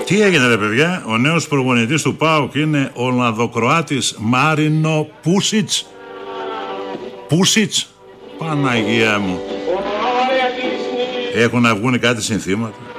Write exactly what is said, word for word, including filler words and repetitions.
Τι έγινε ρε παιδιά? Ο νέος προπονητής του ΠΑΟΚ είναι ο Ολλανδοκροάτης Μάρινο Πούσιτς. Πούσιτς. Παναγία μου. Έχουν να βγουν κάτι συνθήματα.